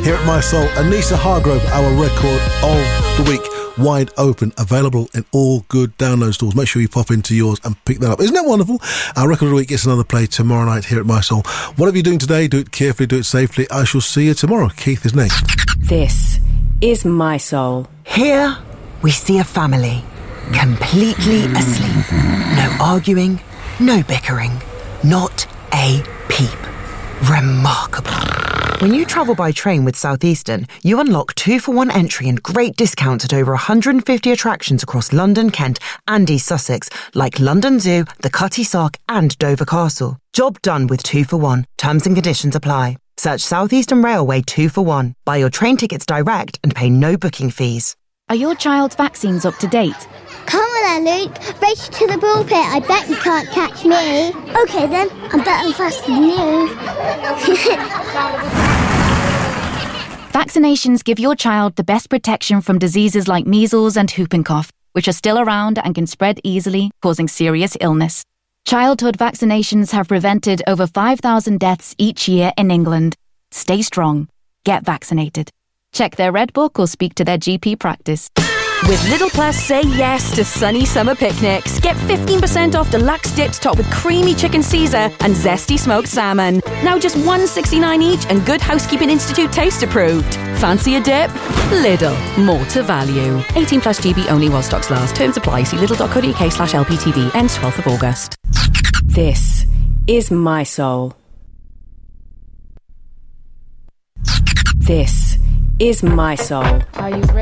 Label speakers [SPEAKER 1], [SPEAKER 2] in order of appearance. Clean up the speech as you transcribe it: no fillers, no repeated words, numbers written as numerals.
[SPEAKER 1] here at My Soul. Anissa Hargrove, our record of the week. Wide Open, available in all good download stores. Make sure you pop into yours and pick that up. Isn't that wonderful? Our record of the week gets another play tomorrow night here at My Soul. Whatever you're doing today, do it carefully, do it safely. I shall see you tomorrow. Keith is next.
[SPEAKER 2] This is My Soul.
[SPEAKER 3] Here we see a family completely asleep. No arguing, no bickering, not a peep. Remarkable. When you travel by train with Southeastern, you unlock 2-for-1 entry and great discounts at over 150 attractions across London, Kent and East Sussex, like London Zoo, the Cutty Sark and Dover Castle. Job done with 2-for-1. Terms and conditions apply. Search Southeastern Railway 2-for-1. Buy your train tickets direct and pay no booking fees.
[SPEAKER 4] Are your child's vaccines up to date?
[SPEAKER 5] Come on then, Luke. Race to the ball pit. I bet you can't catch me. OK then, I'm better and faster than you.
[SPEAKER 4] Vaccinations give your child the best protection from diseases like measles and whooping cough, which are still around and can spread easily, causing serious illness. Childhood vaccinations have prevented over 5,000 deaths each year in England. Stay strong. Get vaccinated. Check their Red Book or speak to their GP practice.
[SPEAKER 6] With Lidl Plus, say yes to sunny summer picnics. Get 15% off deluxe dips topped with creamy chicken Caesar and zesty smoked salmon. Now just $1.69 each and Good Housekeeping Institute taste approved. Fancy a dip? Lidl. More to value. 18 plus GB only while stocks last. Terms apply. See lidl.co.uk/LPTV. Ends 12th of August.
[SPEAKER 2] This is My Soul. This is My Soul.
[SPEAKER 7] Are you ready?